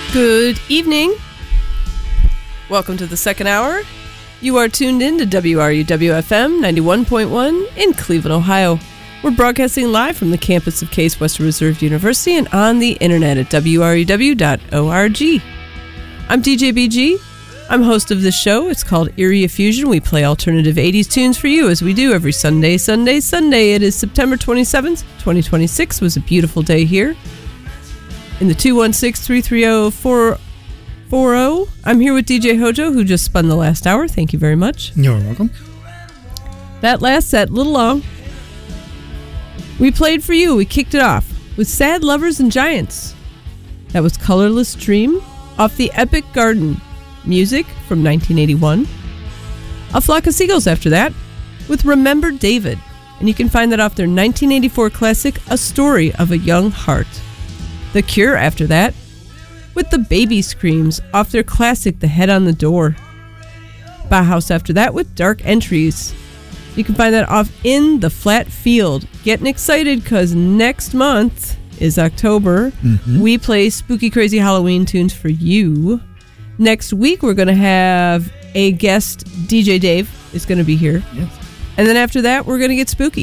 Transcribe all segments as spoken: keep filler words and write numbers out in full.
Good evening. Welcome to the second hour. You are tuned in to W R U W F M ninety-one point one in Cleveland, Ohio. We're broadcasting live from the campus of Case Western Reserve University and on the internet at W R U W dot org. I'm D J B G. I'm host of this show. It's called Eerie Fusion. We play alternative eighties tunes for you as we do every Sunday, Sunday, Sunday. It is September twenty-seventh, twenty twenty-six. It was a beautiful day here. In the two one six, three three zero, four four zero. I'm here with D J Hojo, who just spun the last hour. Thank you very much. You're welcome. That last set, a little long. We played for you. We kicked it off with Sad Lovers and Giants. That was Colorless Dream off the Epic Garden. Music from nineteen eighty-one. A Flock of Seagulls after that with Remember David. And you can find that off their nineteen eighty-four classic, A Story of a Young Heart. The Cure after that with the Baby Screams off their classic, The Head on the Door. Bauhaus after that with Dark Entries. You can find that off In the Flat Field. Getting excited because next month is October. Mm-hmm. We play spooky, crazy Halloween tunes for you. Next week, we're going to have a guest. D J Dave is going to be here. Yes. And then after that, we're going to get spooky.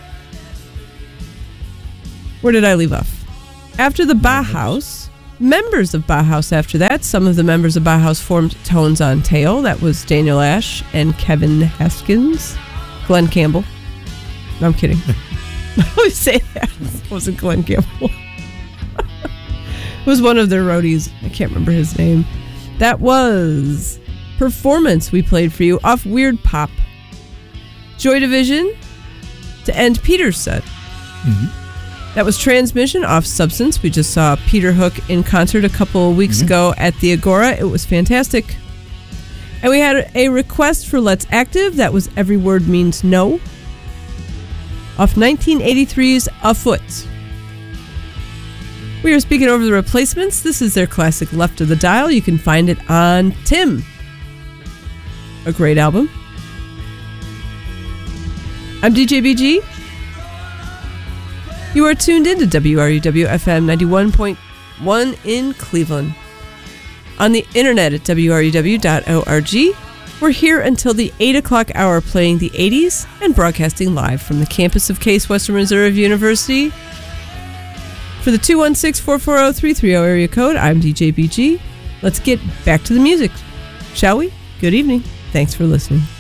Where did I leave off? After the Bauhaus, members of Bauhaus after that, some of the members of Bauhaus formed Tones on Tail. That was Daniel Ash and Kevin Haskins. Glenn Campbell. No, I'm kidding. I always say that. It wasn't Glenn Campbell. It was one of their roadies. I can't remember his name. That was Performance we played for you off Weird Pop. Joy Division to end Peter's set. Mm-hmm. That was Transmission off Substance. We just saw Peter Hook in concert a couple of weeks mm-hmm. ago at the Agora. It was fantastic. And we had a request for Let's Active. That was Every Word Means No off nineteen eighty-three's Afoot. We are speaking over the Replacements. This is their classic Left of the Dial. You can find it on Tim. A great album. I'm D J B G. You are tuned in to W R U W F M ninety-one point one in Cleveland. On the internet at W R U W dot org. We're here until the eight o'clock hour playing the eighties and broadcasting live from the campus of Case Western Reserve University. For the two one six, four four zero, three three zero area code, I'm D J B G. Let's get back to the music, shall we? Good evening. Thanks for listening.